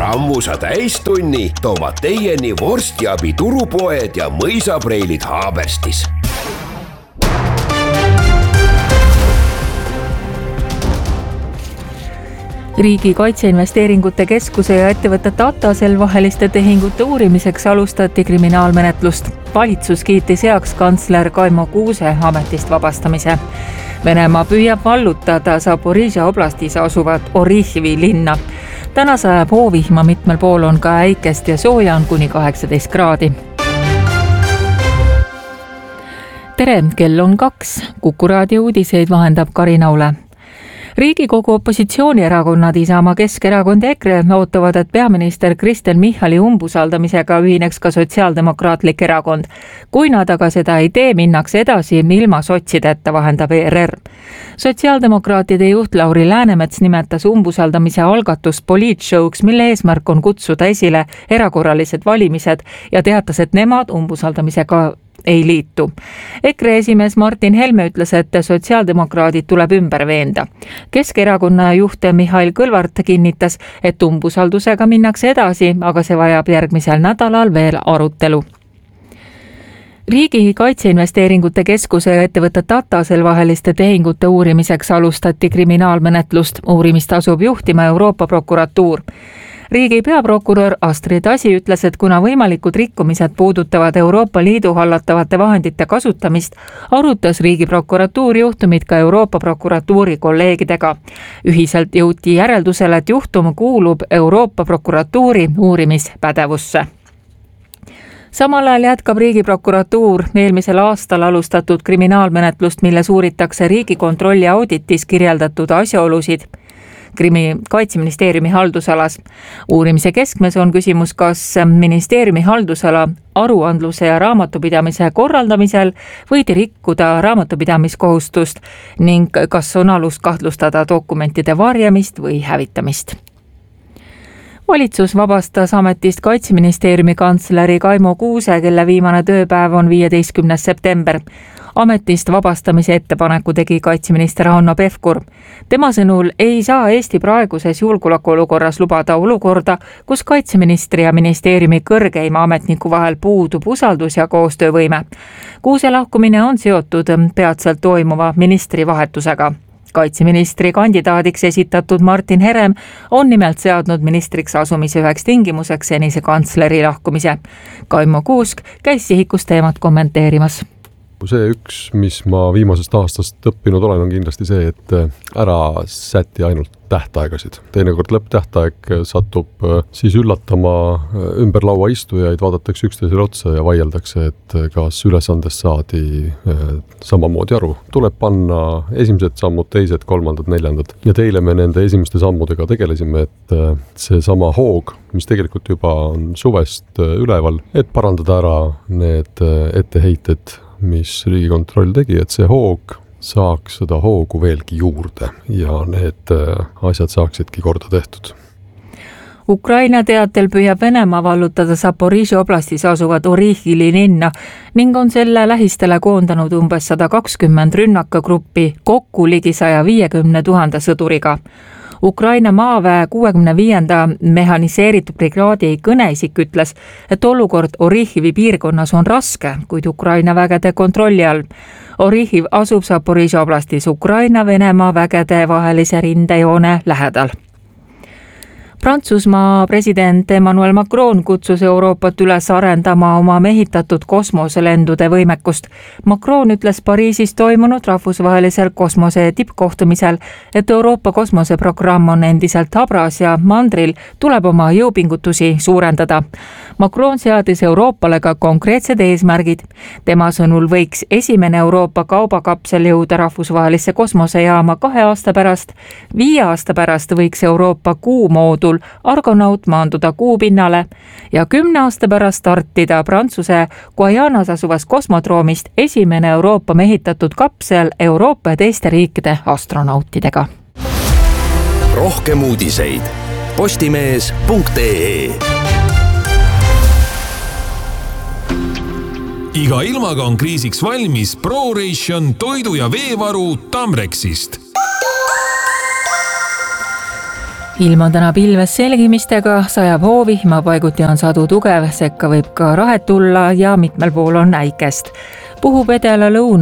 Rammusa täistunni toovad teieni vorstiabi turupoed ja mõisapreilid Haaberstis. Riigi Kaitseinvesteeringute Keskuse ja ettevõtte Tatasel vaheliste tehingute uurimiseks alustati kriminaalmenetlust. Valitsus kiitis heaks kantsler Kaimo Kuuse ametist vabastamise. Venemaa püüab vallutada Zaporižžja oblastis asuvat Orihhivi linna. Täna sajab hoovihma, mitmel pool on ka äikest ja sooja on kuni 18 kraadi. Tere, kell on 2. Kuku raadio uudiseid vahendab Karina Ule. Riigikogu opositsioonierakonnad Isamaa, Keskerakond ja EKRE ootavad, et peaminister Kristen Michali umbusaldamisega ühineks ka Sotsiaaldemokraatlik erakond. Kui nad aga seda ei tee, minnakse edasi ilma sotsideta, vahendab ERR. Sotsiaaldemokraatide juht Lauri Läänemets nimetas umbusaldamise algatust poliitshowks, mille eesmärk on kutsuda esile erakorralised valimised ja teatas, et nemad umbusaldamisega ei liitu. EKRE esimees Martin Helme ütles, et sotsiaaldemokraadid tuleb ümber veenda. Keskerakonna juht Mihhail Kõlvart kinnitas, et umbusaldusega minnakse edasi, aga see vajab järgmisel nädalal veel arutelu. Riigi Kaitseinvesteeringute Keskuse ja ettevõtte Tatasel vaheliste tehingute uurimiseks alustati kriminaalmenetlust. Uurimist asub juhtima Euroopa prokuratuur. Riigi peaprokurör Astrid Asi ütles, et kuna võimalikud rikkumised puudutavad Euroopa Liidu hallatavate vahendite kasutamist, arutas Riigi prokuratuur juhtumit ka Euroopa prokuratuuri kolleegidega. Ühiselt jõuti järeldusele, et juhtum kuulub Euroopa prokuratuuri uurimispädevusse. Samal ajal jätkab Riigi prokuratuur eelmisel aastal alustatud kriminaalmenetlust, milles uuritakse Riigikontrolli auditis kirjeldatud asjaolusid Kaitseministeeriumi haldusalas. Uurimise keskmes on küsimus, kas ministeeriumi haldusala aruandluse ja raamatupidamise korraldamisel võidi rikkuda raamatupidamiskohustust ning kas on alust kahtlustada dokumentide varjamist või hävitamist. Valitsus vabastas ametist Kaitseministeeriumi kantsleri Kaimo Kuuse, kelle viimane tööpäev on 15. september. Ametist vabastamise ettepaneku tegi kaitseminister Hanno Pevkur. Tema sõnul ei saa Eesti praeguses julgeolekuolukorras lubada olukorda, kus kaitseministri ja ministeeriumi kõrgeima ametniku vahel puudub usaldus ja koostöövõime. Kuuse lahkumine on seotud peatselt toimuva ministrivahetusega. Kaitseministri kandidaadiks esitatud Martin Herem on nimelt seadnud ministriks asumise üheks tingimuseks senise kantsleri lahkumise. Kaimo Kuusk käis sihikus teemat kommenteerimas. See üks, mis ma viimasest aastast õppinud olen, on kindlasti see, et ära säti ainult tähtaegasid. Teinekord lõpptähtaeg satub siis üllatama ümber laua istujaid, vaadatakse üksteisele otsa ja vaieldakse, et kas ülesandest saadi samamoodi aru. Tuleb panna esimesed sammud, teised, kolmandad, neljandad. Ja teile me nende esimeste sammudega tegelesime, et see sama hoog, mis tegelikult juba on suvest üleval, et parandada ära need etteheited, mis Riigikontroll tegi, et see hoog saaks seda hoogu veelgi juurde ja need asjad saaksidki korda tehtud. Ukraina teatel püüab Venemaa vallutada Zaporižžja oblastis asuvat Orihhivi linna ning on selle lähistele koondanud umbes 120 rünnakagruppi kokku ligi 150 000 sõduriga. Ukraina maaväe 65. mehaniseeritud brigaadi kõneisik ütles, et olukord Orihhivi piirkonnas on raske, kuid Ukraina vägede kontrolli all. Orihhiv asub Zaporižžja oblastis Ukraina-Venemaa vägede vahelise rindejoone lähedal. Prantsusmaa president Emmanuel Macron kutsus Euroopat üles arendama oma mehitatud kosmoselendude võimekust. Macron ütles Pariisis toimunud rahvusvahelisel kosmose tippkohtumisel, et Euroopa kosmoseprogramm on endiselt habras ja mandril tuleb oma jõupingutusi suurendada. Macron seadis Euroopale ka konkreetsed eesmärgid. Tema sõnul võiks esimene Euroopa kaubakapsel jõuda rahvusvahelisse kosmosejaama 2 aasta pärast. 5 aasta pärast võiks Euroopa kuumoodul Argonaut maanduda kuupinnale ja 10 aasta pärast startida Prantsuse Guajanas asuvast kosmodroomist esimene Euroopa mehitatud kapsel Euroopa ja teiste riikide astronautidega. Rohkem uudiseid postimees.ee. Iga ilmaga on kriisiks valmis ProRation toidu- ja veevaru Tamrexist. ilm on täna pilves selgimistega, sajab hoovihma, paiguti on sadu tugev, sekka võib ka rahet tulla ja mitmel pool on äikest. Puhub edela lõuna